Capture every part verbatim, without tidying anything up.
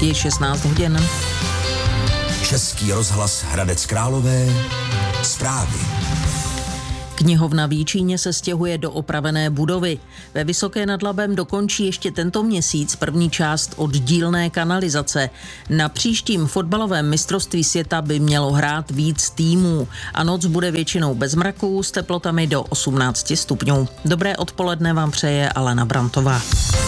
Je šestnáct hodin. Český rozhlas Hradec Králové. Zprávy. Knihovna v Jičíně se stěhuje do opravené budovy. Ve Vysoké nad Labem dokončí ještě tento měsíc první část oddílné kanalizace. Na příštím fotbalovém mistrovství světa by mělo hrát víc týmů a noc bude většinou bez mraků s teplotami do osmnáct stupňů. Dobré odpoledne vám přeje Alena Brantová.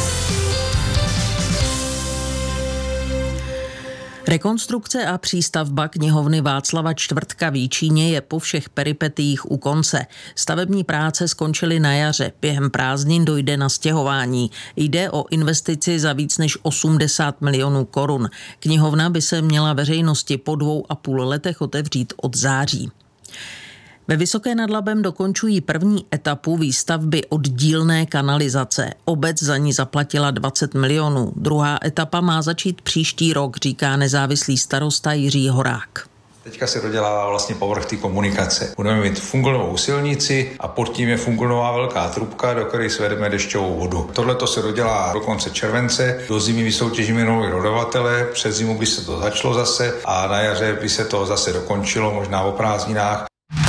Rekonstrukce a přístavba knihovny Václava Čtvrtka v Jičíně je po všech peripetiích u konce. Stavební práce skončily na jaře. Během prázdnin dojde na stěhování. Jde o investici za víc než osmdesát milionů korun. Knihovna by se měla veřejnosti po dvou a půl letech otevřít od září. Ve Vysoké nad Labem dokončují první etapu výstavby oddílné kanalizace. Obec za ní zaplatila dvacet milionů. Druhá etapa má začít příští rok, říká nezávislý starosta Jiří Horák. Teďka se dodělává vlastně povrch té komunikace. Budeme mít fungonovou silnici a pod tím je fungonová velká trubka, do které svedeme dešťovou vodu. Tohle to se dodělá do konce července, do zimy vysoutěžíme nové dodavatele, přes zimu by se to začalo zase a na jaře by se to zase dokončilo, možná o prázdninách.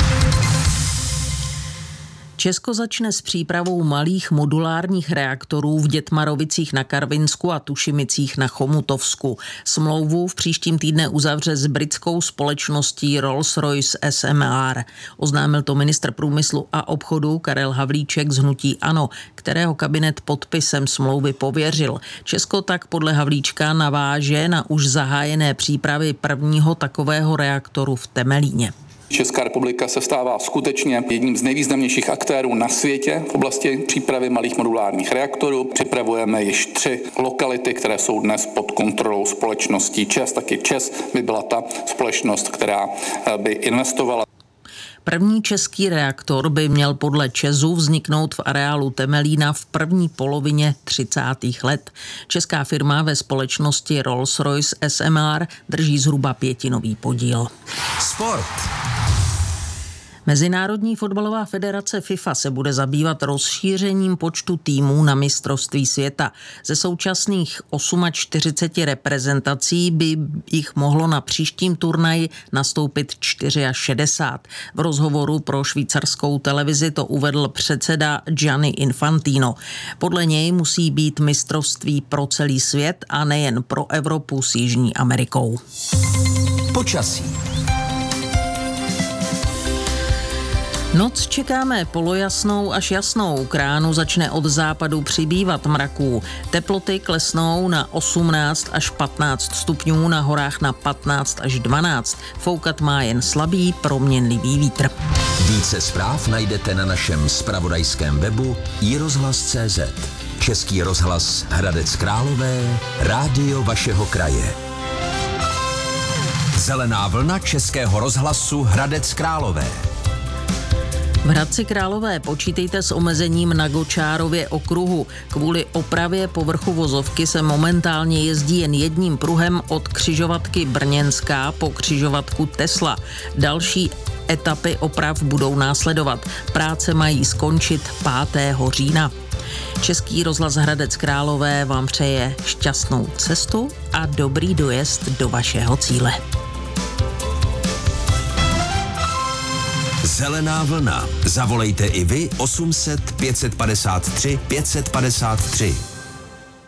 Česko začne s přípravou malých modulárních reaktorů v Dětmarovicích na Karvinsku a Tušimicích na Chomutovsku. Smlouvu v příštím týdne uzavře s britskou společností Rolls-Royce S M R. Oznámil to ministr průmyslu a obchodu Karel Havlíček z hnutí ANO, kterého kabinet podpisem smlouvy pověřil. Česko tak podle Havlíčka naváže na už zahájené přípravy prvního takového reaktoru v Temelíně. Česká republika se stává skutečně jedním z nejvýznamnějších aktérů na světě v oblasti přípravy malých modulárních reaktorů. Připravujeme již tři lokality, které jsou dnes pod kontrolou společností ČEZ. Taky ČEZ by byla ta společnost, která by investovala. První český reaktor by měl podle ČEZu vzniknout v areálu Temelína v první polovině třicátých let. Česká firma ve společnosti Rolls-Royce S M R drží zhruba pětinový podíl. Sport. Mezinárodní fotbalová federace FIFA se bude zabývat rozšířením počtu týmů na mistrovství světa. Ze současných čtyřiceti osmi reprezentací by jich mohlo na příštím turnaji nastoupit šedesát čtyři. V rozhovoru pro švýcarskou televizi to uvedl předseda Gianni Infantino. Podle něj musí být mistrovství pro celý svět a nejen pro Evropu s Jižní Amerikou. Počasí. Noc čekáme polojasnou až jasnou. K ránu začne od západu přibývat mraků. Teploty klesnou na osmnáct až patnáct stupňů, na horách na patnáct až dvanáct. Foukat má jen slabý proměnlivý vítr. Více zpráv najdete na našem zpravodajském webu i rozhlas tečka cé zet. Český rozhlas Hradec Králové, rádio vašeho kraje. Zelená vlna Českého rozhlasu Hradec Králové. V Hradci Králové počítejte s omezením na Gočárově okruhu. Kvůli opravě povrchu vozovky se momentálně jezdí jen jedním pruhem od křižovatky Brněnská po křižovatku Tesla. Další etapy oprav budou následovat. Práce mají skončit pátého října. Český rozhlas Hradec Králové vám přeje šťastnou cestu a dobrý dojezd do vašeho cíle. Zelená vlna. Zavolejte i vy osm set pět set padesát tři pět set padesát tři.